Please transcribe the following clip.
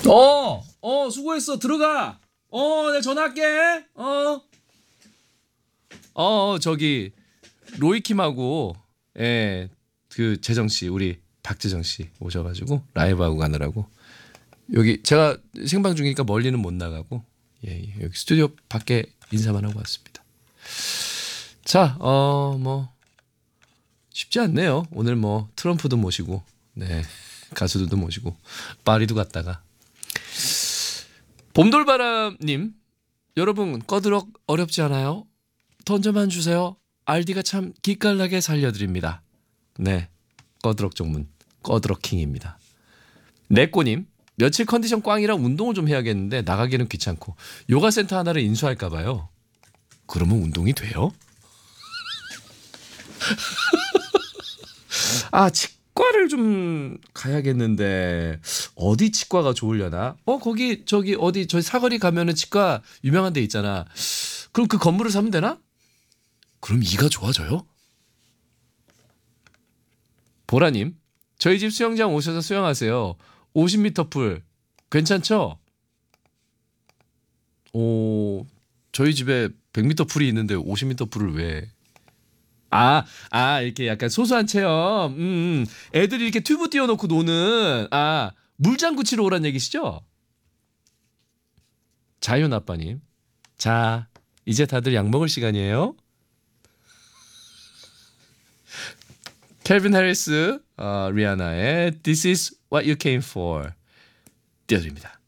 수고했어. 들어가. 내가 전화할게. 저기 로이킴하고 그 재정 씨, 우리 박재정 씨 오셔가지고 라이브 하고 가느라고 여기 제가 생방 중이니까 멀리는 못 나가고 여기 스튜디오 밖에 인사만 하고 왔습니다. 자, 뭐 쉽지 않네요. 오늘 뭐 트럼프도 모시고, 가수들도 모시고 파리도 갔다가. 봄돌바람님, 여러분 꺼드럭 어렵지 않아요? 던져만 주세요. 알디가 참 기깔나게 살려드립니다. 꺼드럭 전문 꺼드럭킹입니다. 네꼬님, 며칠 컨디션 꽝이라 운동을 좀 해야겠는데 나가기는 귀찮고 요가 센터 하나를 인수할까 봐요. 그러면 운동이 돼요? 치과를 좀 가야겠는데 어디 치과가 좋으려나? 거기 저기 어디 저희 사거리 가면은 치과 유명한 데 있잖아. 그럼 그 건물을 사면 되나? 그럼 이가 좋아져요? 보라님, 저희 집 수영장 오셔서 수영하세요. 50m 풀 괜찮죠? 저희 집에 100m 풀이 있는데 50m 풀을 왜? 이렇게 약간 소소한 체험. 애들이 이렇게 튜브 띄워놓고 노는, 물장구 치러 오란 얘기시죠? 자윤 아빠님. 자, 이제 다들 약 먹을 시간이에요. 켈빈 해리스, 리아나의 This is what you came for 띄워드립니다.